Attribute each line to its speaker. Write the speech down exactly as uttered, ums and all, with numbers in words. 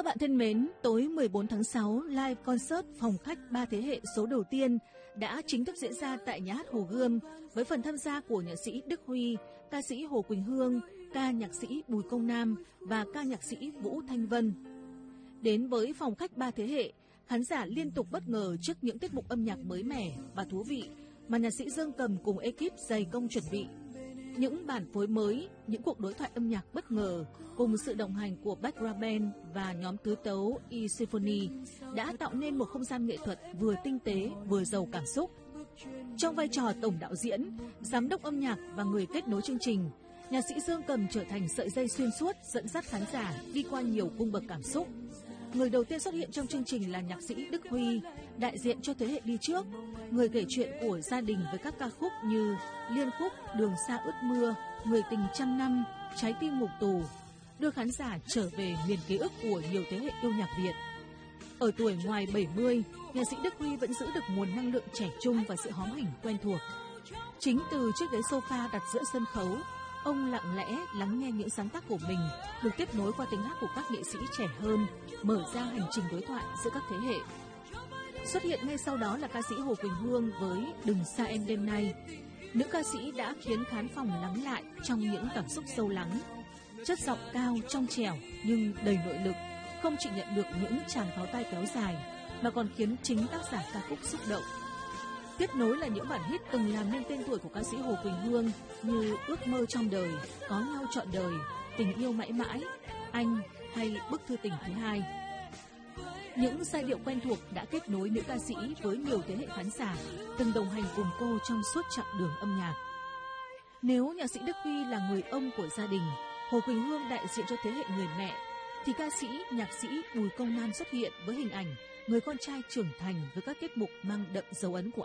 Speaker 1: Các bạn thân mến, tối mười bốn tháng sáu, live concert phòng khách ba thế hệ số đầu tiên đã chính thức diễn ra tại Nhà hát Hồ Gươm với phần tham gia của nhạc sĩ Đức Huy, ca sĩ Hồ Quỳnh Hương, ca nhạc sĩ Bùi Công Nam và ca nhạc sĩ Vũ Thanh Vân. Đến với phòng khách ba thế hệ, khán giả liên tục bất ngờ trước những tiết mục âm nhạc mới mẻ và thú vị mà nhạc sĩ Dương Cầm cùng ekip dày công chuẩn bị. Những bản phối mới, những cuộc đối thoại âm nhạc bất ngờ cùng sự đồng hành của background band và nhóm tứ tấu E-Symphony đã tạo nên một không gian nghệ thuật vừa tinh tế vừa giàu cảm xúc. Trong vai trò tổng đạo diễn, giám đốc âm nhạc và người kết nối chương trình, nhạc sĩ Dương Cầm trở thành sợi dây xuyên suốt dẫn dắt khán giả đi qua nhiều cung bậc cảm xúc. Người đầu tiên xuất hiện trong chương trình là nhạc sĩ Đức Huy, đại diện cho thế hệ đi trước, người kể chuyện của gia đình với các ca khúc như liên khúc Đường xa ướt mưa, Người tình trăm năm, Trái tim ngục tù, đưa khán giả trở về miền ký ức của nhiều thế hệ yêu nhạc Việt. Ở tuổi ngoài bảy mươi, nhạc sĩ Đức Huy vẫn giữ được nguồn năng lượng trẻ trung và sự hóm hỉnh quen thuộc. Chính từ chiếc ghế sofa đặt giữa sân khấu, ông lặng lẽ lắng nghe những sáng tác của mình, được tiếp nối qua tiếng hát của các nghệ sĩ trẻ hơn, mở ra hành trình đối thoại giữa các thế hệ. Xuất hiện ngay sau đó là ca sĩ Hồ Quỳnh Hương với Đừng xa em đêm nay. Nữ ca sĩ đã khiến khán phòng lắng lại trong những cảm xúc sâu lắng. Chất giọng cao, trong trẻo nhưng đầy nội lực, không chỉ nhận được những tràng pháo tay kéo dài, mà còn khiến chính tác giả ca khúc xúc động. Tiếp nối là những bản hit từng làm nên tên tuổi của ca sĩ Hồ Quỳnh Hương như Ước mơ trong đời, Có nhau trọn đời, Tình yêu mãi mãi, Anh hay Bức thư tình thứ hai. Những giai điệu quen thuộc đã kết nối nữ ca sĩ với nhiều thế hệ khán giả từng đồng hành cùng cô trong suốt chặng đường âm nhạc. Nếu nhạc sĩ Đức Huy là người ông của gia đình, Hồ Quỳnh Hương đại diện cho thế hệ người mẹ, thì ca sĩ, nhạc sĩ Bùi Công Nam xuất hiện với hình ảnh người con trai trưởng thành với các tiết mục mang đậm dấu ấn của